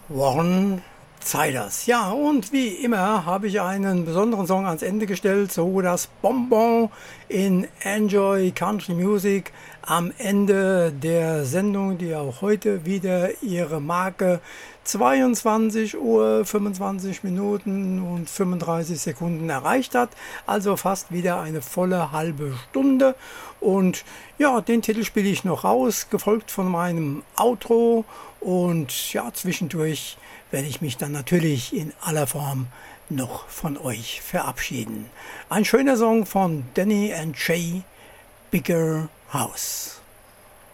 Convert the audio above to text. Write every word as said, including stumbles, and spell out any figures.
Warren Zeiders. Ja, und wie immer habe ich einen besonderen Song ans Ende gestellt, so das Bonbon in Enjoy Country Music am Ende der Sendung, die auch heute wieder ihre Marke zweiundzwanzig Uhr fünfundzwanzig Minuten und fünfunddreißig Sekunden erreicht hat. Also fast wieder eine volle halbe Stunde. Und ja, den Titel spiele ich noch raus, gefolgt von meinem Outro. Und ja, zwischendurch werde ich mich dann natürlich in aller Form noch von euch verabschieden. Ein schöner Song von Danny and Jay, Bigger House.